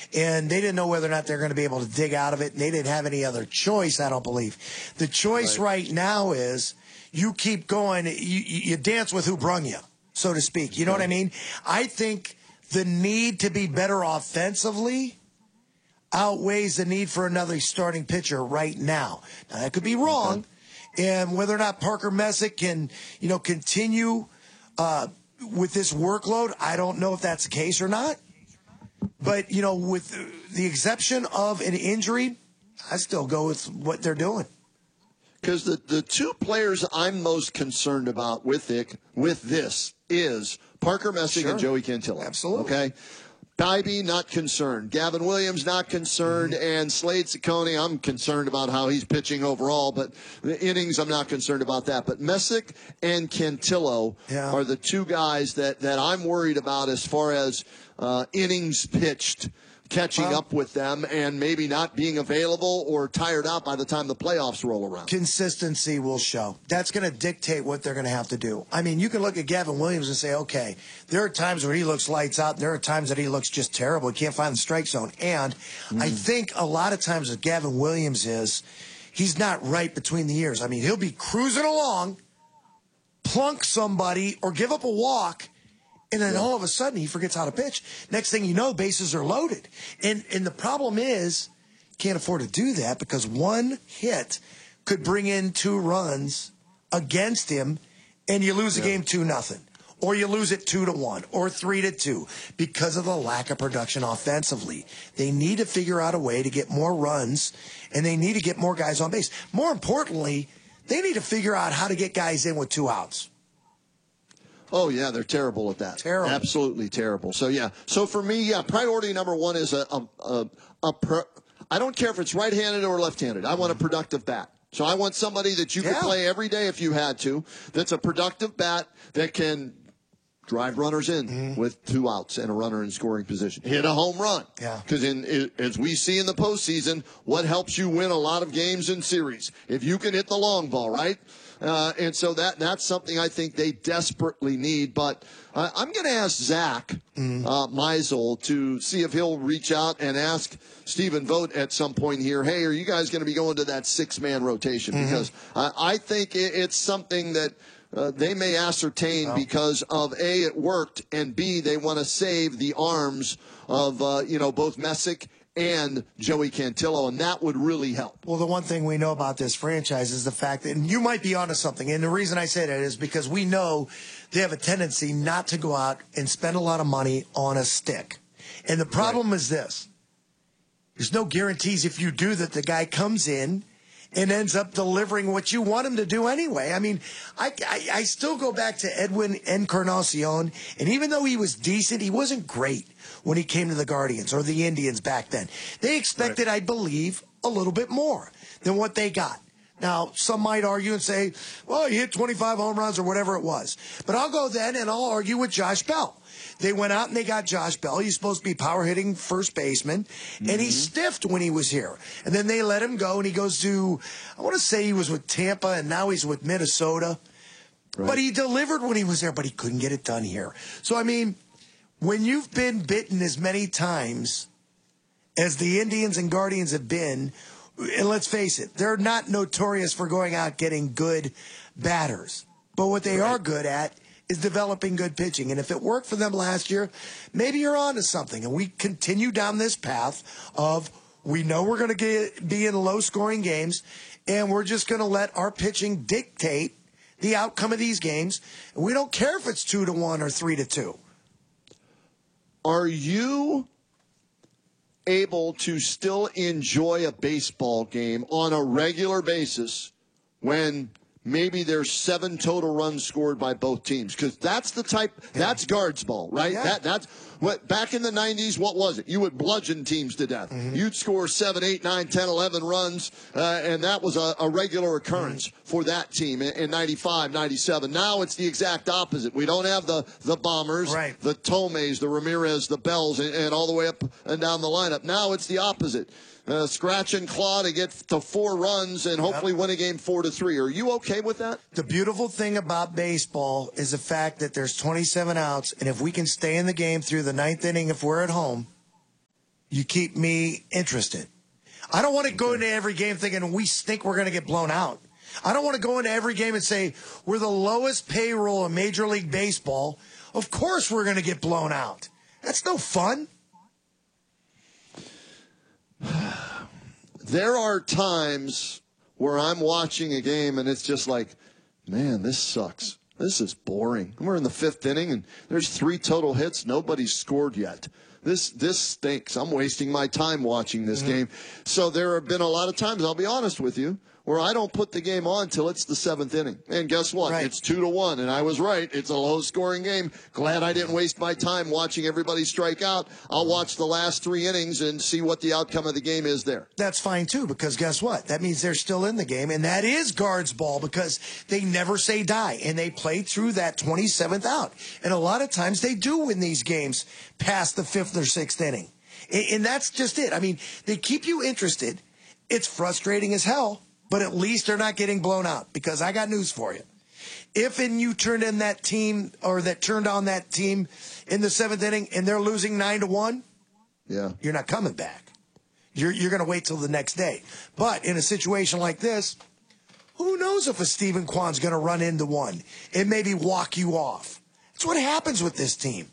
And they didn't know whether or not they're going to be able to dig out of it. And they didn't have any other choice, I don't believe. The choice right now is you keep going. You dance with who brung you, so to speak. You know what I mean? I think the need to be better offensively outweighs the need for another starting pitcher right now. Now, that could be wrong. And whether or not Parker Messick can, continue with this workload, I don't know if that's the case or not. But, with the exception of an injury, I still go with what they're doing. Because the two players I'm most concerned about with this is Parker Messick and Joey Cantillo. Absolutely. Okay? Bybee, not concerned. Gavin Williams, not concerned. And Slade Ciccone, I'm concerned about how he's pitching overall. But the innings, I'm not concerned about that. But Messick and Cantillo are the two guys that I'm worried about as far as innings pitched, catching up with them and maybe not being available or tired out by the time the playoffs roll around. Consistency will show. That's going to dictate what they're going to have to do. I mean, you can look at Gavin Williams and say, okay, there are times where he looks lights out. There are times that he looks just terrible. He can't find the strike zone. And I think a lot of times with Gavin Williams he's not right between the ears. I mean, he'll be cruising along, plunk somebody, or give up a walk, and then all of a sudden, he forgets how to pitch. Next thing you know, bases are loaded. And the problem is, can't afford to do that because one hit could bring in 2 runs against him, and you lose the game 2-0. Or you lose it 2-1 or 3-2 because of the lack of production offensively. They need to figure out a way to get more runs, and they need to get more guys on base. More importantly, they need to figure out how to get guys in with 2 outs. Oh, yeah, they're terrible at that. Terrible. Absolutely terrible. So, yeah. So, for me, priority number one is I don't care if it's right-handed or left-handed. I want a productive bat. So, I want somebody that you could play every day if you had to, that's a productive bat that can drive runners in with 2 outs and a runner in scoring position. Hit a home run. Yeah. Because as we see in the postseason, what helps you win a lot of games in series? If you can hit the long ball, right? And so that's something I think they desperately need. But I'm going to ask Zach Meisel to see if he'll reach out and ask Stephen Vogt at some point here, hey, are you guys going to be going to that 6-man rotation? Because I think it's something that they may ascertain because of A, it worked, and B, they want to save the arms of both Messick and Joey Cantillo, and that would really help. Well, the one thing we know about this franchise is the fact that, and you might be onto something, and the reason I say that is because we know they have a tendency not to go out and spend a lot of money on a stick. And the problem is this. There's no guarantees if you do that the guy comes in and ends up delivering what you want him to do anyway. I mean, I still go back to Edwin Encarnacion, and even though he was decent, he wasn't great when he came to the Guardians or the Indians back then. They expected, I believe, a little bit more than what they got. Now, some might argue and say, well, he hit 25 home runs or whatever it was. But I'll go then and I'll argue with Josh Bell. They went out and they got Josh Bell. He's supposed to be power-hitting first baseman, and he stiffed when he was here. And then they let him go, and he goes to, I want to say he was with Tampa, and now he's with Minnesota. Right. But he delivered when he was there, but he couldn't get it done here. So, I mean, when you've been bitten as many times as the Indians and Guardians have been, and let's face it, they're not notorious for going out getting good batters. But what they are good at is developing good pitching. And if it worked for them last year, maybe you're on to something. And we continue down this path of we know we're going to be in low-scoring games, and we're just going to let our pitching dictate the outcome of these games. And we don't care if it's 2-1 or 3-2. Are you able to still enjoy a baseball game on a regular basis when maybe there's 7 total runs scored by both teams? Because that's the type, that's guards ball, right? Yeah. That's what, back in the 90s, what was it? You would bludgeon teams to death. You'd score 7, 8, 9, 10, 11 runs, and that was a regular occurrence for that team in 95, 97. Now it's the exact opposite. We don't have the Bombers, the Tomes, the Ramirez, the Bells, and all the way up and down the lineup. Now it's the opposite. Scratch and claw to get to 4 runs and hopefully win a game 4-3. Are you okay with that? The beautiful thing about baseball is the fact that there's 27 outs, and if we can stay in the game through the 9th inning if we're at home, You keep me interested. I don't want to go into every game thinking we think we're going to get blown out. I don't want to go into every game and say we're the lowest payroll in Major League Baseball. Of course we're going to get blown out. That's no fun. There are times where I'm watching a game and it's just like, man, this sucks. This is boring. We're in the 5th inning and there's 3 total hits. Nobody's scored yet. This stinks. I'm wasting my time watching this game. So there have been a lot of times, I'll be honest with you, where I don't put the game on till it's the 7th inning. And guess what? Right. It's 2-1, and I was right. It's a low-scoring game. Glad I didn't waste my time watching everybody strike out. I'll watch the last 3 innings and see what the outcome of the game is there. That's fine, too, because guess what? That means they're still in the game, and that is guards ball because they never say die, and they play through that 27th out. And a lot of times they do win these games past the 5th or 6th inning. And that's just it. I mean, they keep you interested. It's frustrating as hell. But at least they're not getting blown out because I got news for you. If you turned in that team or that turned on that team in the 7th inning and they're losing 9-1, yeah, you're not coming back. You're going to wait till the next day. But in a situation like this, who knows if a Stephen Kwan's going to run into one and maybe walk you off. That's what happens with this team.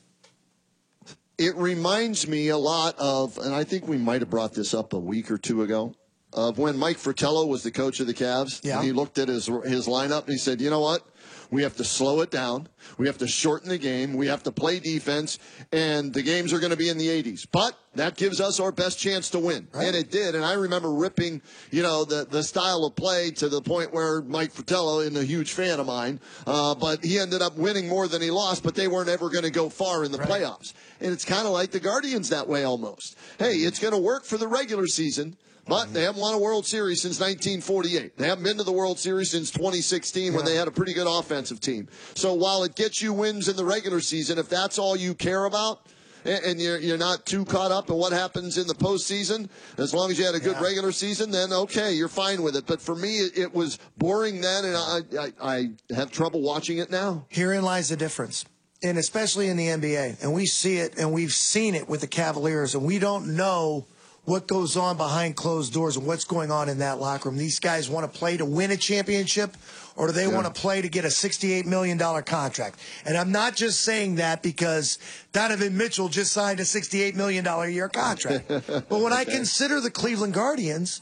It reminds me a lot of, and I think we might have brought this up a week or 2 ago, of when Mike Fratello was the coach of the Cavs. Yeah. And he looked at his lineup and he said, you know what? We have to slow it down. We have to shorten the game. We have to play defense. And the games are going to be in the 80s. But that gives us our best chance to win. Right. And it did. And I remember ripping, the style of play to the point where Mike Fratello, is a huge fan of mine, but he ended up winning more than he lost, but they weren't ever going to go far in the playoffs. And it's kind of like the Guardians that way almost. Hey, it's going to work for the regular season. But they haven't won a World Series since 1948. They haven't been to the World Series since 2016 when they had a pretty good offensive team. So while it gets you wins in the regular season, if that's all you care about and you're not too caught up in what happens in the postseason, as long as you had a good regular season, then okay, you're fine with it. But for me, it was boring then, and I have trouble watching it now. Herein lies the difference. And especially in the NBA. And we see it, and we've seen it with the Cavaliers, and we don't know what goes on behind closed doors and what's going on in that locker room. These guys want to play to win a championship, or do they want to play to get a $68 million contract? And I'm not just saying that because Donovan Mitchell just signed a $68 million a year contract. But when I consider the Cleveland Guardians,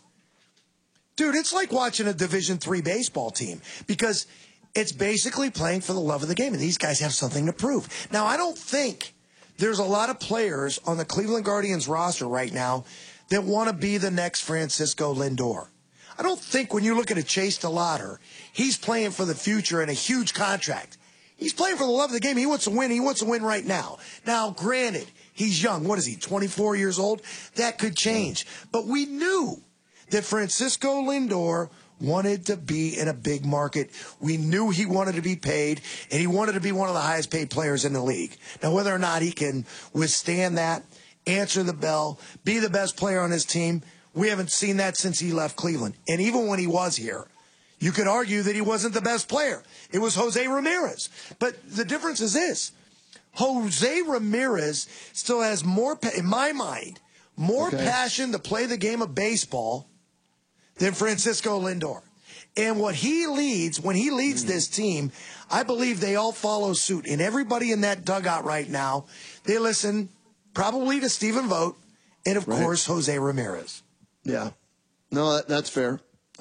dude, it's like watching a Division III baseball team because it's basically playing for the love of the game, and these guys have something to prove. Now, I don't think there's a lot of players on the Cleveland Guardians roster right now that want to be the next Francisco Lindor. I don't think when you look at a Chase DeLauter, he's playing for the future and a huge contract. He's playing for the love of the game. He wants to win. He wants to win right now. Now, granted, he's young. What is he, 24 years old? That could change. But we knew that Francisco Lindor wanted to be in a big market. We knew he wanted to be paid, and he wanted to be one of the highest paid players in the league. Now, whether or not he can withstand that, answer the bell, be the best player on his team, we haven't seen that since he left Cleveland. And even when he was here, you could argue that he wasn't the best player. It was Jose Ramirez. But the difference is this. Jose Ramirez still has more, in my mind, more passion to play the game of baseball than Francisco Lindor. And what he leads, when he leads this team, I believe they all follow suit. And everybody in that dugout right now, they listen probably to Stephen Vogt and, of course, Jose Ramirez. Yeah. No, that's fair.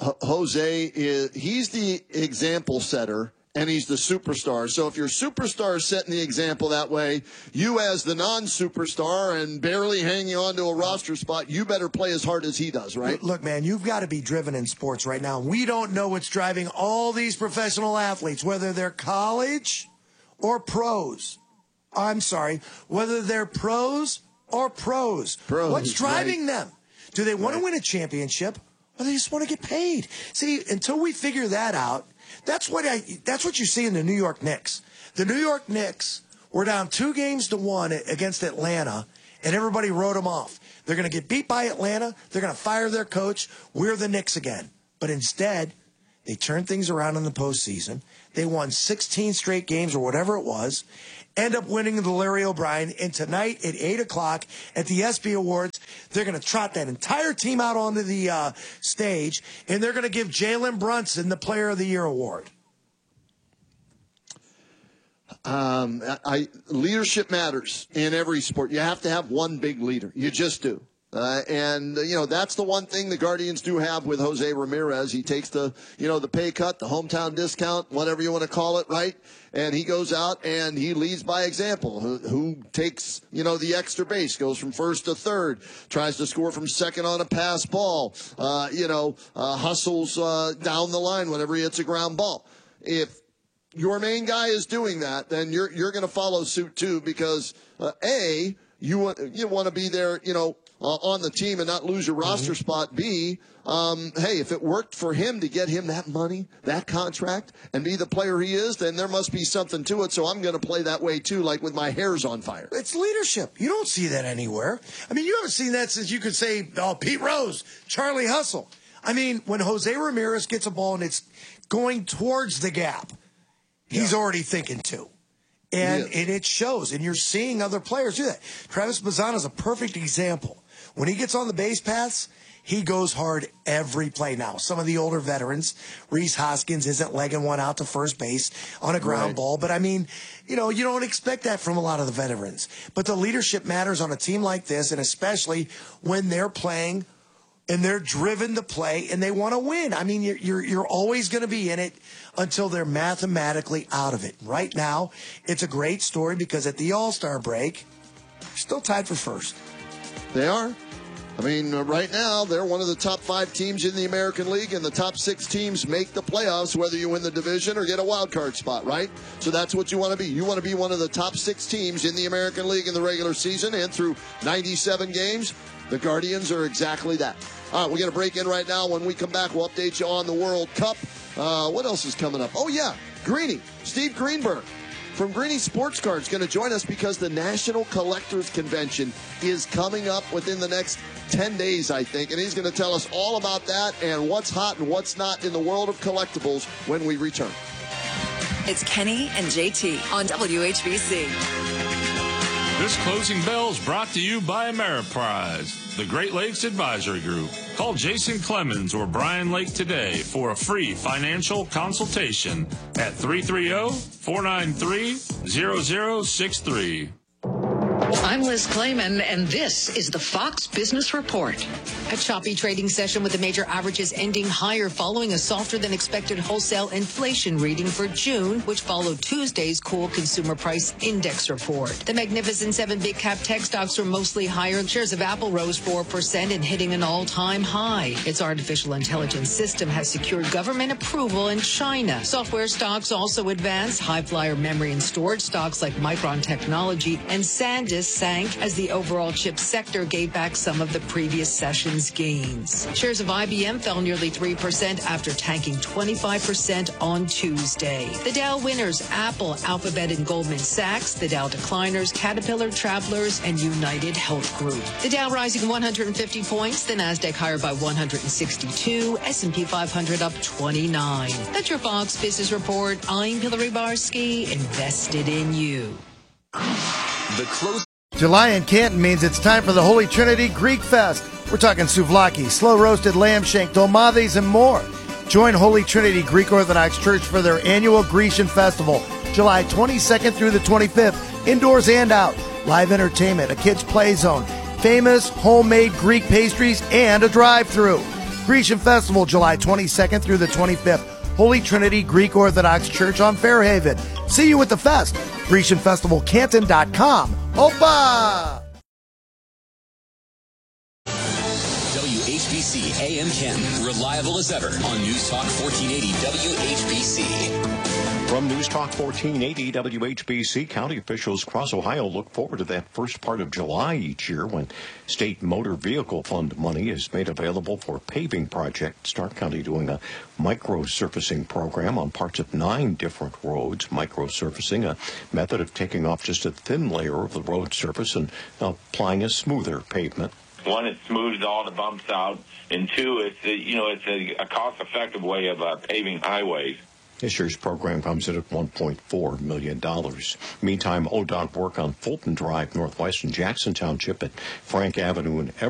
Jose, he's the example setter, and he's the superstar. So if your superstar is setting the example that way, you as the non-superstar and barely hanging on to a roster spot, you better play as hard as he does, right? Look, man, you've got to be driven in sports right now. We don't know what's driving all these professional athletes, whether they're college or pros. I'm sorry, whether they're pros or pros. What's driving them? Do they want to win a championship, or they just want to get paid? See, until we figure that out, that's what you see in the New York Knicks. The New York Knicks were down 2-1 against Atlanta, and everybody wrote them off. They're going to get beat by Atlanta. They're going to fire their coach. We're the Knicks again. But instead, they turned things around in the postseason. They won 16 straight games or whatever it was, end up winning the Larry O'Brien. And tonight at 8 o'clock at the ESPY Awards, They're going to trot that entire team out onto the stage, and they're going to give Jalen Brunson the Player of the Year award. Leadership matters in every sport. You have to have one big leader. You just do. And that's the one thing the Guardians do have with Jose Ramirez. He takes the pay cut, the hometown discount, whatever you want to call it, right? And he goes out and he leads by example. Who takes, the extra base, goes from first to third, tries to score from second on a pass ball, hustles down the line whenever he hits a ground ball. If your main guy is doing that, then you're going to follow suit too, because you want to be there, on the team and not lose your roster spot. B, hey, if it worked for him to get him that money, that contract, and be the player he is, then there must be something to it. So I'm going to play that way too, like with my hair's on fire. It's leadership. You don't see that anywhere. I mean, you haven't seen that since you could say, Pete Rose, Charlie Hustle. I mean, when Jose Ramirez gets a ball and it's going towards the gap, he's already thinking two. And it shows, and you're seeing other players do that. Travis Mazzano is a perfect example. When he gets on the base paths, he goes hard every play now. Some of the older veterans, Rhys Hoskins isn't legging one out to first base on a ground ball. But, I mean, you don't expect that from a lot of the veterans. But the leadership matters on a team like this, and especially when they're playing and they're driven to play and they want to win. I mean, you're always going to be in it until they're mathematically out of it. Right now, it's a great story because at the All-Star break, they're still tied for first. They are. I mean, right now, they're one of the top 5 teams in the American League, and the top 6 teams make the playoffs, whether you win the division or get a wild card spot, right? So that's what you want to be. You want to be one of the top 6 teams in the American League in the regular season, and through 97 games, the Guardians are exactly that. All right, we're going to break in right now. When we come back, we'll update you on the World Cup. What else is coming up? Oh, yeah, Greeny, Steve Greenberg from Greeny Sports Cards going to join us because the National Collectors Convention is coming up within the next 10 days, I think. And he's going to tell us all about that and what's hot and what's not in the world of collectibles when we return. It's Kenny and JT on WHBC. This closing bell is brought to you by Ameriprise, the Great Lakes Advisory Group. Call Jason Clemens or Brian Lake today for a free financial consultation at 330-493-0063. I'm Liz Clayman, and this is the Fox Business Report. A choppy trading session with the major averages ending higher following a softer than expected wholesale inflation reading for June, which followed Tuesday's cool consumer price index report. The Magnificent 7 big cap tech stocks were mostly higher. Shares of Apple rose 4% and hitting an all-time high. Its artificial intelligence system has secured government approval in China. Software stocks also advanced. High flyer memory and storage stocks like Micron Technology and SanDisk sank as the overall chip sector gave back some of the previous session's gains. Shares of IBM fell nearly 3% after tanking 25% on Tuesday. The Dow winners, Apple, Alphabet, and Goldman Sachs. The Dow decliners, Caterpillar, Travelers, and United Health Group. The Dow rising 150 points, the Nasdaq higher by 162, S&P 500 up 29. That's your Fox Business Report. I'm Hillary Barsky, invested in you. The close. July in Canton means it's time for the Holy Trinity Greek Fest. We're talking souvlaki, slow-roasted lamb shank, dolmades, and more. Join Holy Trinity Greek Orthodox Church for their annual Grecian Festival, July 22nd through the 25th, indoors and out. Live entertainment, a kids' play zone, famous homemade Greek pastries, and a drive-thru. Grecian Festival, July 22nd through the 25th. Holy Trinity Greek Orthodox Church on Fairhaven. See you at the fest. GrecianFestivalCanton.com. Opa! WHBC AM Canton, reliable as ever on News Talk 1480 WHBC. From News Talk 1480 WHBC, county officials across Ohio look forward to that first part of July each year when state motor vehicle fund money is made available for paving projects. Stark County doing a micro-surfacing program on parts of 9 different roads. Micro-surfacing, a method of taking off just a thin layer of the road surface and applying a smoother pavement. One, it smooths all the bumps out, and two, it's a cost-effective way of paving highways. This year's program comes in at $1.4 million. Meantime, ODOT work on Fulton Drive Northwest in Jackson Township at Frank Avenue and